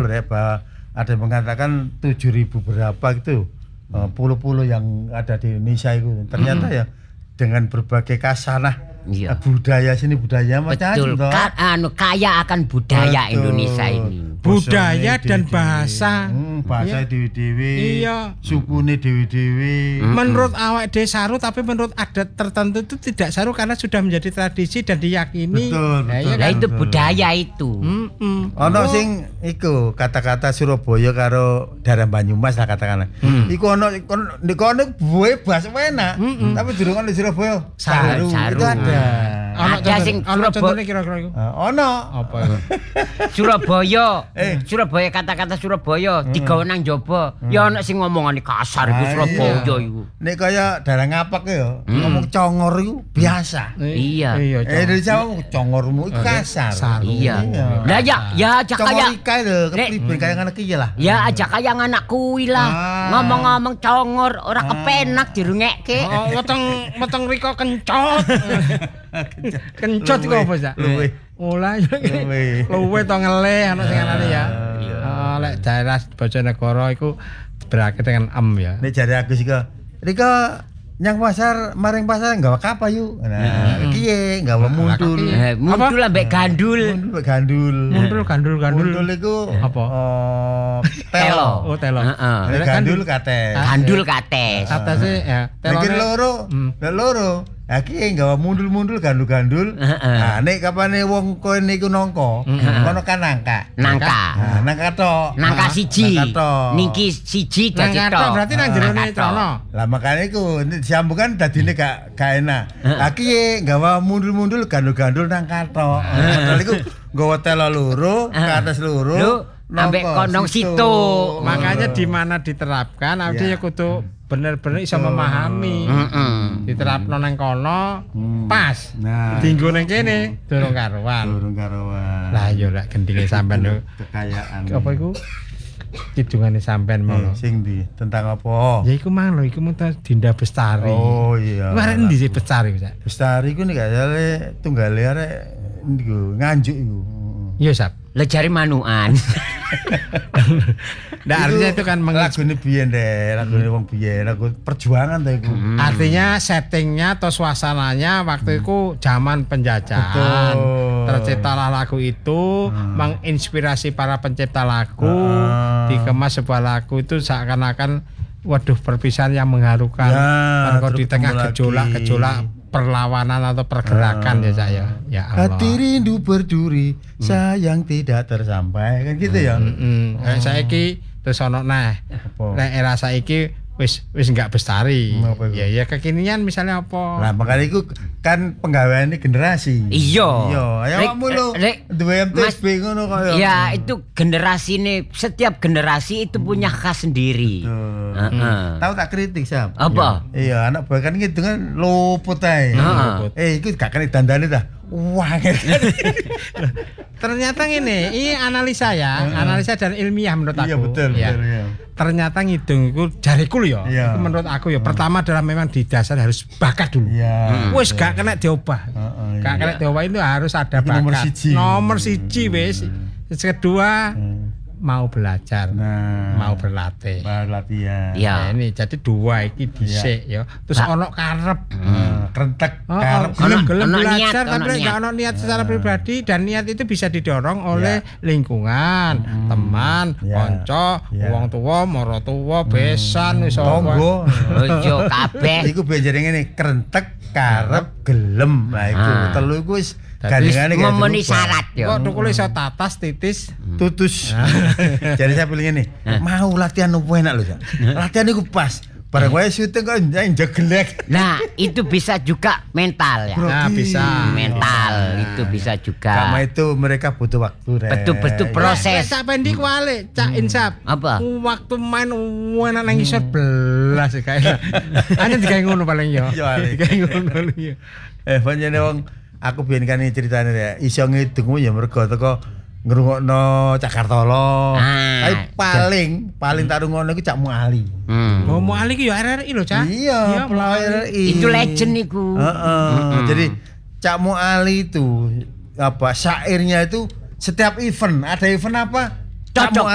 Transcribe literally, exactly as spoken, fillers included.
loh ya, ada yang mengatakan tujuh ribu berapa gitu. Uh, pulau-pulau yang ada di Indonesia itu. Ternyata hmm. ya dengan berbagai kasanah iya. budaya sini budaya macam-macam toh. Ka, anu kaya akan budaya betul. Indonesia ini. Budaya dan bahasa. Hmm, bahasa iya. dewi-dewi. Iya. Sukune dewi-dewi. Hmm. Menurut awak dhewe saru tapi menurut adat tertentu itu tidak saru karena sudah menjadi tradisi dan diyakini. Betul, nah, betul. Ya, nah, kan? itu budaya itu. Heeh. Ono oh. sing iku kata-kata Surabaya karo daerah Banyumas lah katakanlah. Hmm. Iku ono di kono bebas enak. Hmm. Tapi durung ono di Surabaya. Saru. Saru. Itu ada. Ono ada sing ono contohnya kira-kira iku. Uh, ono. Apa itu? Surabaya. Eh. Surabaya kata-kata Surabaya hmm. digawe nang jaba. Hmm. Ya ono sing ngomongane kasar iku Surabaya iku. Nek kaya daerah ngapak ya, hmm. ngomong congor iku biasa. Iya. Iya. Eh dari Jawa congormu iku kasar. Saru. Iya. Lah ya ya aja kaya congor lho, kepriben kaya anak iki lah. Ya aja kaya anak kuwi lah. Ngomong-ngomong congor ora kepenak dirungekke. Oh, weteng weteng riko kencot. Kencot iku apa, Cak? Luwe. Olah luwe. Luwe to ngele ana sing anane ya. Oh, lek daerah Bojonegoro iku berakhir dengan em ya. Nek jare Agus iku, Riko nyang pasar maring pasar nggawa apa yuk? Nah, kiye nggawa mundul. Eh, mundul ambek gandul. Mundul gandul. Mundul gandul gandul. Mundul iku apa? Oh, telo. Oh, telo. Heeh. Gandul kates. Gandul kates. Katese ya, telo. Iki loro. Nek loro. Ha ki nggawa mundul-mundul gandul-gandul. Nah, nek kapane wong kowe niku nangka, kono kan nangka. Nangka. Nah, nangka tok. Nangka siji. Niki siji dadi tok. Nangka berarti nang jero celana. Lah makane iku disambungan dadine gak gak enak. Ha ki nggawa mundul-mundul gandul-gandul nang katok. Padahal iku nggawa telo loro, ke atas loro. Ambek kondong situ. Makanya di mana diterapkan awake ya kudu bener-bener iso memahami. Heeh. Diterapno nang kono pas. Nah, dienggo nang kene durung karuan. Durung karuan. Lah yo lek gendinge sampean lho kekayaan. Apa iku? Kidungane sampean mau. Sing ndi? Tentang apa? Ya iku mang lho, iku mung Dinda Bestari. Oh iya. Mare endi sih Bestari ku, Cak? Bestari ku nek gale tunggale arek niku nganjuk iku. Iya, Sap. Lah jari manukan. Nah, artinya itu kan lagune biyen deh, lagune wong biyen, lagu perjuangan to iku. Hmm. Artinya settingnya atau suasananya waktu itu zaman penjajahan. Betul. Terciptalah lagu itu hmm. menginspirasi para pencipta lagu, hmm. dikemas sebuah lagu itu seakan-akan waduh perpisahan yang mengharukan. Ya, kalau di tengah gejolak-gejolak perlawanan atau pergerakan uh, ya saya. Ya Allah. Hati rindu berduri, hmm. sayang tidak tersampai kan gitu ya. Heeh. Hmm, hmm. oh. Saiki terus ono nah. Nek era saiki wis wis enggak Bestari. Hmm, ya ya kekinian misalnya apa? Nah, makanya itu kan penggaweane generasi. Iya. Iya, ayo kamu lho. Duwe M T S B ngono kaya. Ya, itu generasi ini setiap generasi itu punya khas sendiri. Heeh. Uh-uh. Tahu tak kritik, Sam? Apa? Iya, anak boy kan gitu kan luput ae. Uh-huh. Eh, iku gak kena dandane dah. Wah. Ternyata ngene, ini analisa ya, uh-huh. analisa dan ilmiah menurut aku. Iya, betul, ya. betul ya. Ternyata ngidung iku jariku lho ya. Itu menurut aku ya. Uh-huh. Pertama adalah memang di dasar harus bakat dulu. Iya. Wis gak kena diubah. Uh-huh, gak kena diubah itu harus ada itu bakat. Nomor siji. Nomor siji wis. Terus kedua uh-huh. mau belajar, nah, mau berlatih. Berlatihan. Ya. Nah, ini jadi dua iki dhisik ya. Terus ba- ono karep, hmm. krentek, oh, karep, gelem ono, gelem ono belajar niat, tapi enggak ono niat secara ya. pribadi dan niat itu bisa didorong oleh ya. Lingkungan, hmm. teman, ya. kanca, ya. Wong tua, mara tua, besan wis tonggo. Ojo kabeh. Iku benjere ngene, krentek, karep, gelem. Lah iku telu iku wis gandengane memenuhi syarat ya. Kok tukule iso tatas titis tutus. Jadi saya pilih ini. Mau latihan opo enak lho, Cak. Latihan iku pas. Bareng wae syuting kok njeglek. Nah, itu bisa juga mental ya. Nah, bisa mental nah. Itu bisa juga. Karena itu mereka butuh waktu, Rek. Betul-betul proses. Cak Pendi kuali, Cak Insap. Apa? Waktu main enak nang isor belas kae. Ane digawe ngono paling yo. Digawe ngono yo. Eh, pancene wong aku biyen kan ceritane ya, iso ngidung ya mergo teko ngrungokno Cakartolo. Ah, tapi paling paling tak rungokno iku Cak Muali. Hmm. Oh, Muali ku ya R R I lho, Cak. Iya, R R I. Itu legend iku. Heeh. Mm-hmm. Jadi Cak Muali itu apa syairnya itu setiap event, ada event apa? Cocok.